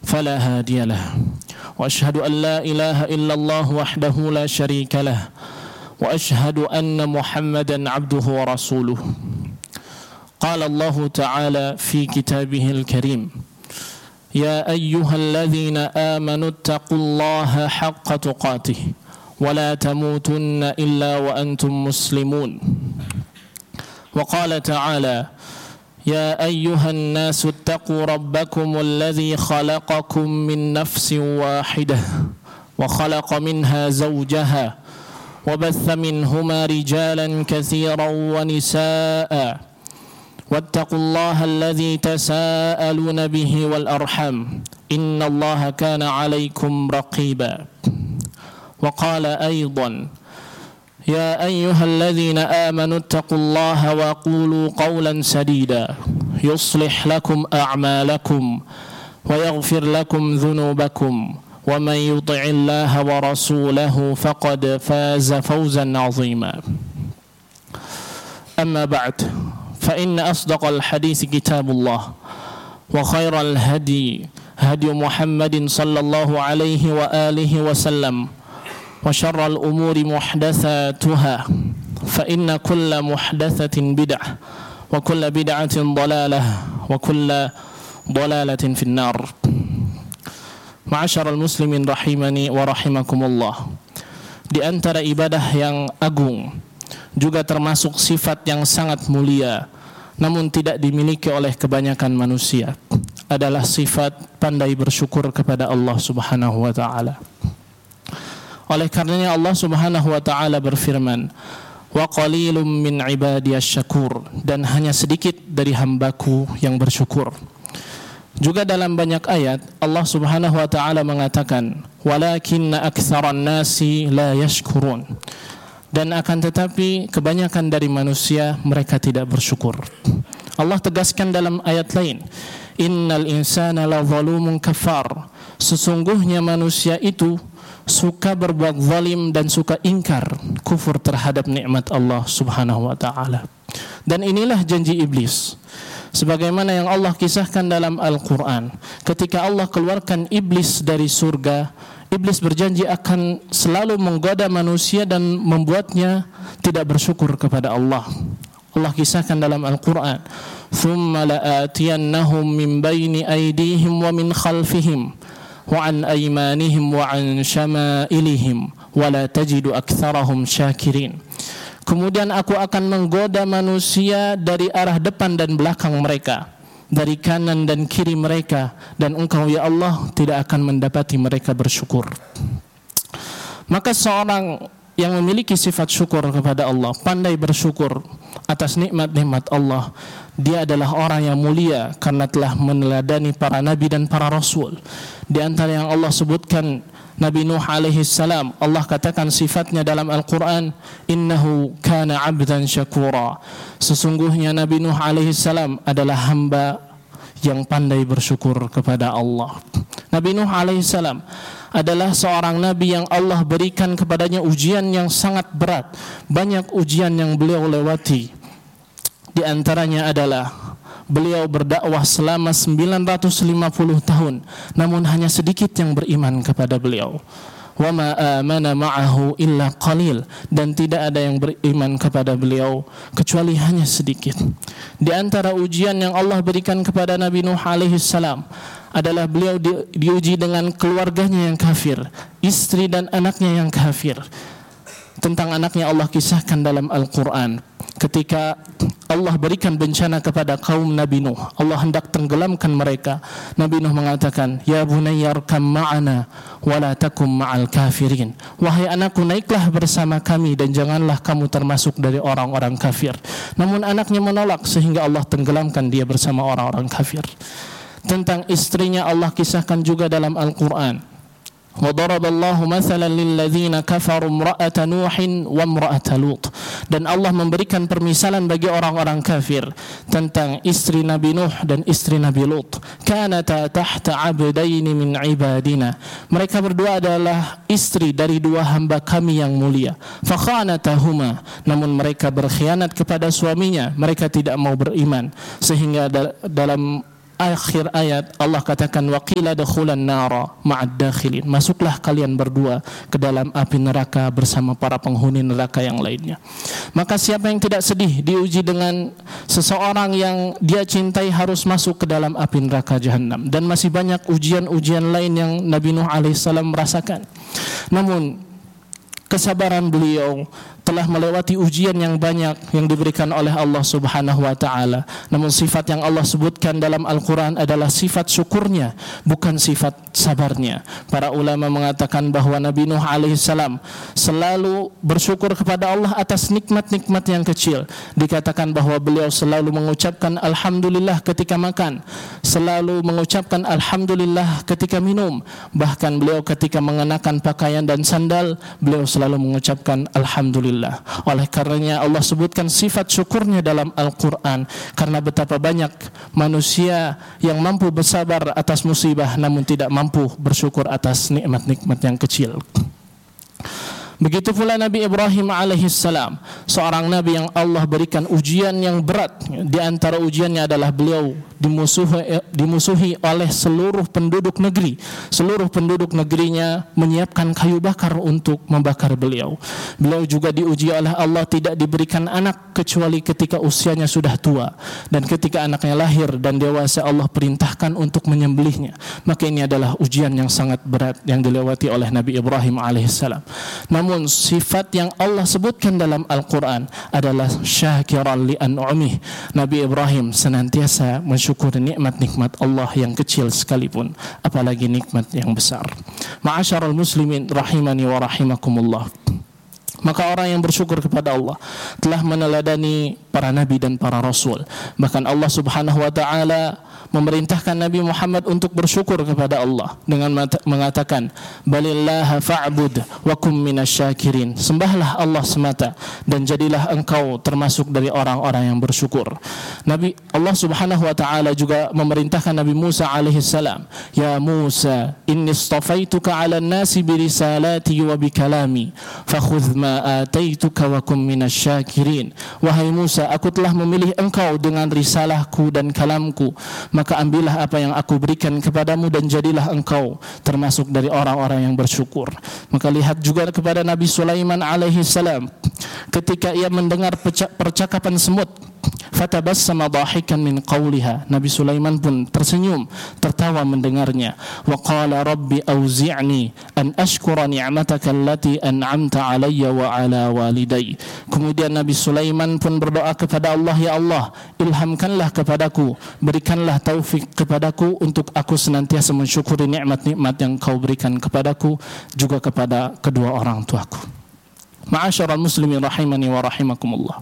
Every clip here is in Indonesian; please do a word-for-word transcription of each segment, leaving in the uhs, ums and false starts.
فلا هادي له وأشهد أن لا إله إلا الله وحده لا شريك له وأشهد أن محمدا عبده ورسوله. قال الله تعالى في كتابه الكريم: يا أيها الذين آمنوا اتقوا الله حق تقاته ولا تموتن إلا وأنتم مسلمون. وقال تعالى: يا أيها الناس اتقوا ربكم الذي خلقكم من نفس واحدة وخلق منها زوجها وبث منهما رجالا كثيرا ونساء واتقوا الله الذي تساءلون به والأرحام إن الله كان عليكم رقيبا. وقال أيضا: يا أيها الذين آمنوا اتقوا الله وقولوا قولا سديدا يصلح لكم أعمالكم ويغفر لكم ذنوبكم ومن يطع الله ورسوله فقد فاز فوزا عظيما. أما بعد، فإن أصدق الحديث كتاب الله وخير الهدي هدي محمد صلى الله عليه وآله وسلم وشر الأمور محدثاتها فإن كل محدثة بدعة وكل بدعة ضلالة وكل ضلالة في النار. Ma'asyiral muslimin rahimani wa rahimakumullah. Di antara ibadah yang agung, juga termasuk sifat yang sangat mulia, namun tidak dimiliki oleh kebanyakan manusia, adalah sifat pandai bersyukur kepada Allah Subhanahu wa ta'ala. Oleh karenanya Allah Subhanahu wa ta'ala berfirman: wa qalilum min ibadiyasy syakur, dan hanya sedikit dari hambaku yang bersyukur. Juga dalam banyak ayat Allah Subhanahu wa ta'ala mengatakan: walakinna aktsaran nasi la yashkurun, dan akan tetapi kebanyakan dari manusia mereka tidak bersyukur. Allah tegaskan dalam ayat lain: innal insana la zalumun kafar, sesungguhnya manusia itu suka berbuat zalim dan suka ingkar, kufur terhadap nikmat Allah Subhanahu wa ta'ala. Dan inilah janji iblis, sebagaimana yang Allah kisahkan dalam Al-Quran. Ketika Allah keluarkan iblis dari surga, iblis berjanji akan selalu menggoda manusia dan membuatnya tidak bersyukur kepada Allah. Allah kisahkan dalam Al-Quran: thumma la'atiyannahum min bayni aydihim wa min khalfihim wa an aymanihim wa an syama'ilihim wa la tajidu aktsarahum syakirin. Kemudian aku akan menggoda manusia dari arah depan dan belakang mereka, dari kanan dan kiri mereka, dan engkau ya Allah tidak akan mendapati mereka bersyukur. Maka seorang yang memiliki sifat syukur kepada Allah, pandai bersyukur atas nikmat-nikmat Allah, dia adalah orang yang mulia karena telah meneladani para nabi dan para rasul. Di antara yang Allah sebutkan Nabi Nuh alaihi salam, Allah katakan sifatnya dalam Al-Quran: innahu kana abdan syakura, sesungguhnya Nabi Nuh alaihi salam adalah hamba yang pandai bersyukur kepada Allah. Nabi Nuh alaihi salam adalah seorang nabi yang Allah berikan kepadanya ujian yang sangat berat. Banyak ujian yang beliau lewati. Di antaranya adalah beliau berdakwah selama sembilan ratus lima puluh tahun, namun hanya sedikit yang beriman kepada beliau. Wa ma amana ma'ahu illa qalil, dan tidak ada yang beriman kepada beliau kecuali hanya sedikit. Di antara ujian yang Allah berikan kepada Nabi Nuh alaihi salam adalah beliau di, diuji dengan keluarganya yang kafir, istri dan anaknya yang kafir. Tentang anaknya Allah kisahkan dalam Al-Quran. Ketika Allah berikan bencana kepada kaum Nabi Nuh, Allah hendak tenggelamkan mereka, Nabi Nuh mengatakan: ya bunayya arkam ma'ana wa la takum ma'al kafirin, wahai anakku, naiklah bersama kami dan janganlah kamu termasuk dari orang-orang kafir. Namun anaknya menolak sehingga Allah tenggelamkan dia bersama orang-orang kafir. Tentang istrinya Allah kisahkan juga dalam Al-Quran: وَضَرَبَ اللَّهُ مَثَلًا لِلَّذِينَ كَفَرُوا امْرَأَةَ نُوحٍ وَامْرَأَةَ لُوطٍ. Dan Allah memberikan permisalan bagi orang-orang kafir tentang istri Nabi Nuh dan istri Nabi Lut. كَانَتَا تَحْتَ عَبْدَيْنِ مِنْ عِبَادِنَا. Mereka berdua adalah istri dari dua hamba kami yang mulia. فَخَانَتَهُمَا. Namun mereka berkhianat kepada suaminya, mereka tidak mau beriman, sehingga dalam akhir ayat Allah katakan waqila dakhulan nara ma'ad dakhilin, masuklah kalian berdua ke dalam api neraka bersama para penghuni neraka yang lainnya. Maka siapa yang tidak sedih diuji dengan seseorang yang dia cintai harus masuk ke dalam api neraka jahanam, dan masih banyak ujian-ujian lain yang Nabi Nuh alaihissalam merasakan. Namun kesabaran beliau telah melewati ujian yang banyak yang diberikan oleh Allah Subhanahu wa taala. Namun sifat yang Allah sebutkan dalam Al-Qur'an adalah sifat syukurnya, bukan sifat sabarnya. Para ulama mengatakan bahwa Nabi Nuh alaihissalam selalu bersyukur kepada Allah atas nikmat-nikmat yang kecil. Dikatakan bahwa beliau selalu mengucapkan alhamdulillah ketika makan, selalu mengucapkan alhamdulillah ketika minum. Bahkan beliau ketika mengenakan pakaian dan sandal, beliau selalu mengucapkan alhamdulillah. Oleh karenanya Allah sebutkan sifat syukurnya dalam Al-Quran, karena betapa banyak manusia yang mampu bersabar atas musibah namun tidak mampu bersyukur atas nikmat-nikmat yang kecil. Begitu pula Nabi Ibrahim alaihissalam, seorang nabi yang Allah berikan ujian yang berat. Di antara ujiannya adalah beliau dimusuhi, dimusuhi oleh seluruh penduduk negeri. Seluruh penduduk negerinya menyiapkan kayu bakar untuk membakar beliau. Beliau juga diuji oleh Allah, tidak diberikan anak kecuali ketika usianya sudah tua, dan ketika anaknya lahir dan dewasa Allah perintahkan untuk menyembelihnya. Maka ini adalah ujian yang sangat berat yang dilewati oleh Nabi Ibrahim alaihissalam. Namun sifat yang Allah sebutkan dalam Al-Quran adalah syakiran li an'umih. Nabi Ibrahim senantiasa mensyukuri nikmat-nikmat Allah yang kecil sekalipun, apalagi nikmat yang besar. Ma'asyiral muslimin rahimani wa rahimakumullah. Maka orang yang bersyukur kepada Allah telah meneladani para nabi dan para rasul. Bahkan Allah Subhanahu wa taala memerintahkan Nabi Muhammad untuk bersyukur kepada Allah dengan mengatakan balillaha fa'bud wa kum minasyakirin. Sembahlah Allah semata dan jadilah engkau termasuk dari orang-orang yang bersyukur. Nabi Allah Subhanahu wa taala juga memerintahkan Nabi Musa alaihi salam, ya Musa inni istafaituka 'alan nasi bi risalati wa bi kalami fakhudh ma ataituka wa kum minasyakirin. Wahai Musa, aku telah memilih engkau dengan risalahku dan kalamku, maka ambillah apa yang aku berikan kepadamu dan jadilah engkau termasuk dari orang-orang yang bersyukur. Maka lihat juga kepada Nabi Sulaiman alaihi salam, ketika ia mendengar percakapan semut, fatabassama dhahikan min qawliha, Nabi Sulaiman pun tersenyum, tertawa mendengarnya. Wa qala rabbi auzi'ni an ashkura ni'mataka allati an'amta 'alayya wa 'ala walidayya. Kemudian Nabi Sulaiman pun berdoa kepada Allah, ya Allah, ilhamkanlah kepadaku, berikanlah taufik kepadaku untuk aku senantiasa mensyukuri nikmat-nikmat yang kau berikan kepadaku juga kepada kedua orang tuaku. Ma'asyiral muslimin rahimani wa rahimakumullah.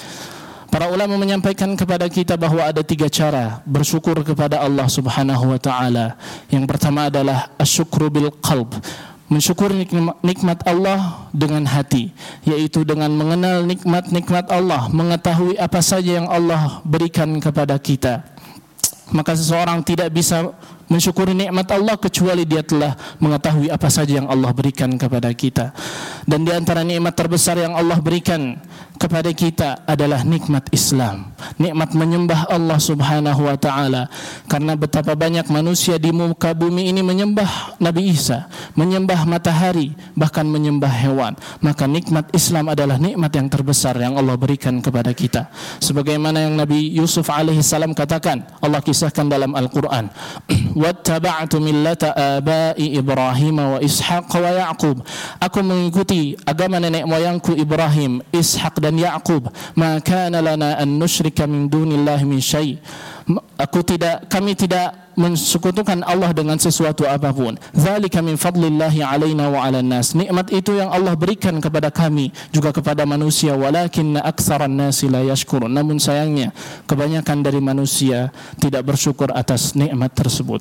Para ulama menyampaikan kepada kita bahwa ada tiga cara bersyukur kepada Allah Subhanahu wa taala. Yang pertama adalah asyukru bil qalb, mensyukuri nikmat Allah dengan hati, yaitu dengan mengenal nikmat-nikmat Allah, mengetahui apa saja yang Allah berikan kepada kita. Maka seseorang tidak bisa mensyukuri nikmat Allah kecuali dia telah mengetahui apa saja yang Allah berikan kepada kita. Dan di antara nikmat terbesar yang Allah berikan kepada kita adalah nikmat Islam, nikmat menyembah Allah Subhanahu wa taala. Karena betapa banyak manusia di muka bumi ini menyembah Nabi Isa, menyembah matahari, bahkan menyembah hewan. Maka nikmat Islam adalah nikmat yang terbesar yang Allah berikan kepada kita. Sebagaimana yang Nabi Yusuf alaihi salam katakan, Allah kisahkan dalam Al-Qur'an, wattaba'tu millata abai Ibrahim wa Ishaq wa Yaqub. Aku mengikuti agama nenek moyangku Ibrahim, Ishaq dan Yaqub. Ma kana lana an nusyrika min dunillahi min syai'. Aku tidak, kami tidak mensekutukan Allah dengan sesuatu apapun. Dzalika min fadlillahi alaina wa 'alan nas. Nikmat itu yang Allah berikan kepada kami juga kepada manusia, walakinna aktsaran nasi la yashkurun. Namun sayangnya kebanyakan dari manusia tidak bersyukur atas nikmat tersebut.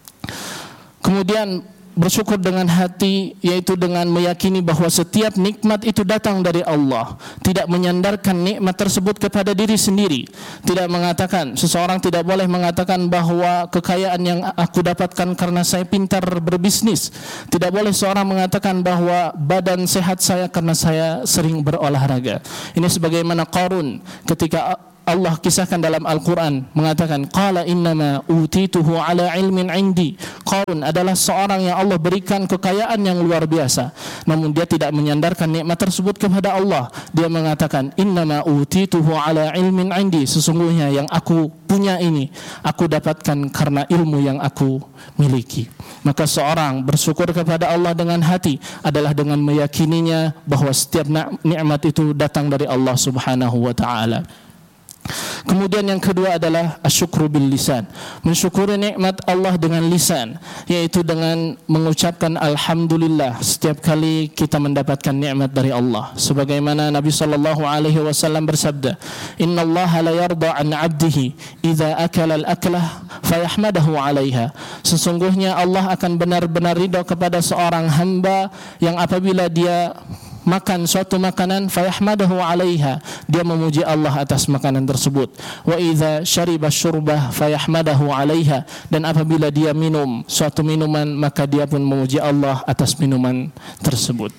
Kemudian bersyukur dengan hati, yaitu dengan meyakini bahwa setiap nikmat itu datang dari Allah, tidak menyandarkan nikmat tersebut kepada diri sendiri. Tidak mengatakan, seseorang tidak boleh mengatakan bahwa kekayaan yang aku dapatkan karena saya pintar berbisnis. Tidak boleh seorang mengatakan bahwa badan sehat saya karena saya sering berolahraga. Ini sebagaimana Qarun ketika Allah kisahkan dalam Al-Quran mengatakan qala innama utituhu ala ilmin indi. Qarun adalah seorang yang Allah berikan kekayaan yang luar biasa, namun dia tidak menyandarkan nikmat tersebut kepada Allah. Dia mengatakan innama utituhu ala ilmin indi, sesungguhnya yang aku punya ini aku dapatkan karena ilmu yang aku miliki. Maka seorang bersyukur kepada Allah dengan hati adalah dengan meyakininya bahwa setiap nikmat itu datang dari Allah Subhanahu wa taala. Kemudian yang kedua adalah asyukru bil lisan, mensyukuri nikmat Allah dengan lisan, yaitu dengan mengucapkan alhamdulillah setiap kali kita mendapatkan nikmat dari Allah. Sebagaimana Nabi sallallahu alaihi wasallam bersabda, innallaha la yarda an 'abdihi idza akala al-aklah fayahmadahu 'alaiha. Sesungguhnya Allah akan benar-benar ridha kepada seorang hamba yang apabila dia makan suatu makanan fayahmadahu 'alaiha, dia memuji Allah atas makanan tersebut. Wa idza syariba syurbah fayahmadahu 'alaiha, dan apabila dia minum suatu minuman maka dia pun memuji Allah atas minuman tersebut.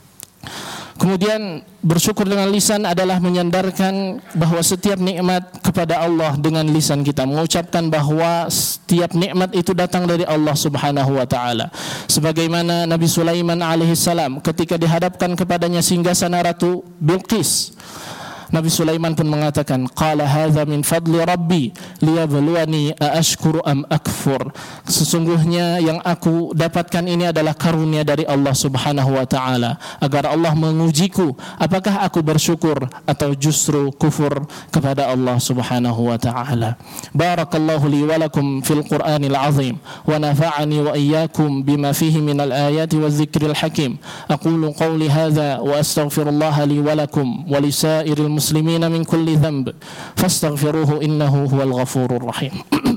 Kemudian bersyukur dengan lisan adalah menyandarkan bahwa setiap nikmat kepada Allah dengan lisan kita, mengucapkan bahwa setiap nikmat itu datang dari Allah Subhanahu wa taala. Sebagaimana Nabi Sulaiman alaihi salam ketika dihadapkan kepadanya singgasana Ratu Bilqis, Nabi Sulaiman pun mengatakan, qala hadza min fadli rabbi liyabluwani aashkuru am akfur. Sesungguhnya yang aku dapatkan ini adalah karunia dari Allah Subhanahu wa taala, agar Allah mengujiku apakah aku bersyukur atau justru kufur kepada Allah Subhanahu wa taala. Barakallahu li wa lakum fil Qur'anil azim wa nafa'ani wa iyyakum bima fihi minal ayati wadh-dhikril hakim. Aqulu qawli hadza wa astaghfirullaha li wa lakum wa lisairil muslimina min kulli dhanb fastaghfiruhu innahu huwal ghafurur rahim.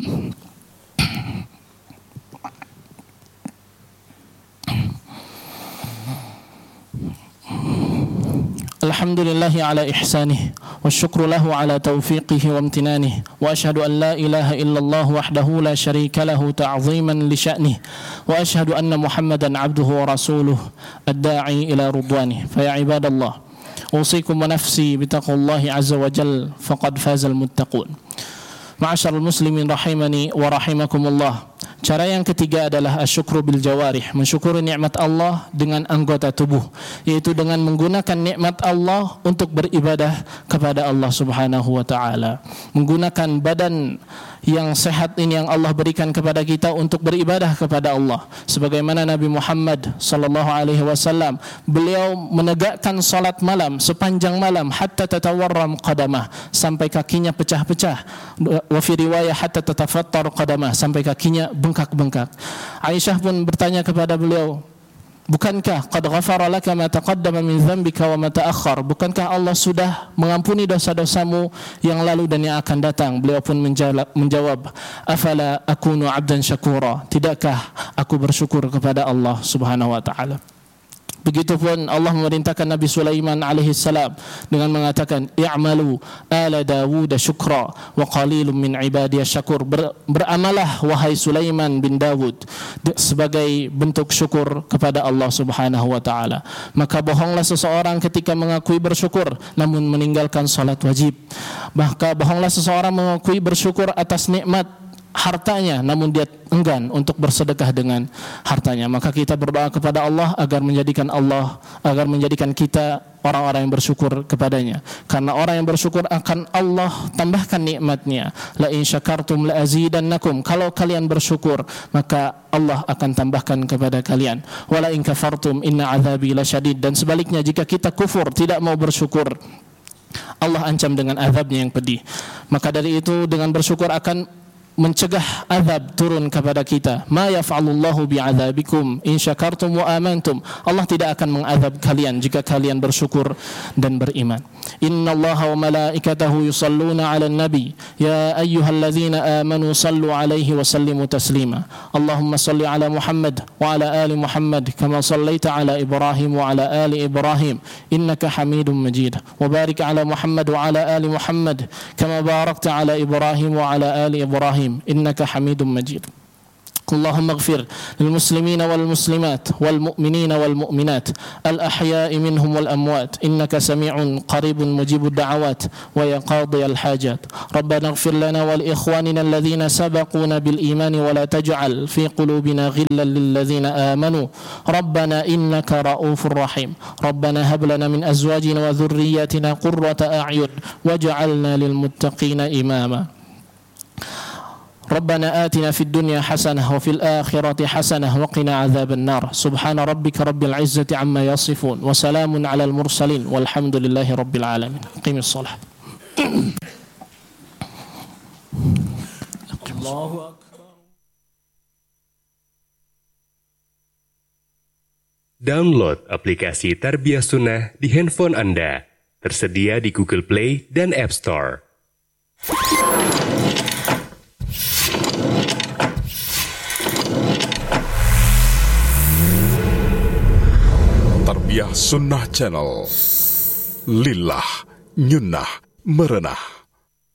Alhamdulillahi ala ihsanih wa syukru lahu ala taufiqihi wa amtinanih wa ashhadu an la ilaha illallah wahdahu la syarika lahu ta'ziman li sya'nih wa ashhadu anna Muhammadan abduhu wa rasuluh ad-da'i ila ridwanih. Fa ya ibadallah, usikum wa nafsi bitaqwallahi azza wa jal faqad fazal muttaqun. Ma'asyiral muslimin rahimani wa rahimakumullah. Cara yang ketiga adalah asyukru bil jawarih, mensyukuri nikmat Allah dengan anggota tubuh, yaitu dengan menggunakan nikmat Allah untuk beribadah kepada Allah Subhanahu wa taala. Menggunakan badan yang sehat ini yang Allah berikan kepada kita untuk beribadah kepada Allah. Sebagaimana Nabi Muhammad sallallahu alaihi wasallam, beliau menegakkan salat malam sepanjang malam hatta tatawarram qadamah, sampai kakinya pecah-pecah. Wa fi riwayah hatta tatafattar qadamah, sampai kakinya bengkak-bengkak. Aisyah pun bertanya kepada beliau, bukankah qad ghafara laka ma taqaddama min dhanbika wa ma ta'akhkhar? Bukankah Allah sudah mengampuni dosa-dosamu yang lalu dan yang akan datang? Beliau pun menjawab, afala akunu 'abdan syakura? Tidakkah aku bersyukur kepada Allah Subhanahu wa taala? Begitupun Allah memerintahkan Nabi Sulaiman alaihi salam dengan mengatakan, i'malu ala Dawud syukra wa qalilun min ibadiyas syakur. Ber, beramalah wahai Sulaiman bin Dawud sebagai bentuk syukur kepada Allah Subhanahu wa taala. Maka bohonglah seseorang ketika mengakui bersyukur namun meninggalkan salat wajib. Maka bohonglah seseorang mengakui bersyukur atas nikmat hartanya namun dia enggan untuk bersedekah dengan hartanya. Maka kita berdoa kepada Allah agar menjadikan Allah agar menjadikan kita orang-orang yang bersyukur kepadanya, karena orang yang bersyukur akan Allah tambahkan nikmatnya. La in syakartum la azidannakum, kalau kalian bersyukur maka Allah akan tambahkan kepada kalian. Wala in kafartum inna azabi lasyadid, dan sebaliknya jika kita kufur tidak mau bersyukur, Allah ancam dengan azabnya yang pedih. Maka dari itu dengan bersyukur akan mencegah azab turun kepada kita. Ma yaf'alullahu bi'adzabikum in syakartum wa amantum. Allah tidak akan mengazab kalian jika kalian bersyukur dan beriman. Innallaha wa malaikatahu yusalluna 'alan nabi ya ayyuhalladzina amanu sallu 'alaihi wa sallimu taslima. Allahumma salli 'ala Muhammad wa 'ala ali Muhammad kama sallaita 'ala Ibrahim wa 'ala ali Ibrahim innaka Hamidum Majid. Wa barik 'ala Muhammad wa 'ala ali Muhammad kama barakta 'ala Ibrahim wa 'ala ali Ibrahim innaka Hamidum Majid. اللهم اغفر للمسلمين والمسلمات والمؤمنين والمؤمنات الأحياء منهم والأموات إنك سميع قريب مجيب الدعوات ويا قاضي الحاجات ربنا اغفر لنا ولإخواننا الذين سبقونا بالإيمان ولا تجعل في قلوبنا غلا للذين آمنوا ربنا إنك رؤوف رحيم ربنا هب لنا من أزواجنا وذرياتنا قرة أعين واجعلنا للمتقين إماما ربنا آتنا في الدنيا حسنة وفي الآخرة حسنة وقنا عذاب النار سبحان ربك رب العزة عما يصفون وسلام على المرسلين والحمد لله رب العالمين قم الصلاة الله أكبر. Download aplikasi Tarbiyah Sunnah di handphone Anda. Tersedia di Google Play dan App Store. Tarbiyah Sunnah Channel. Lillah, nyunnah, merenah.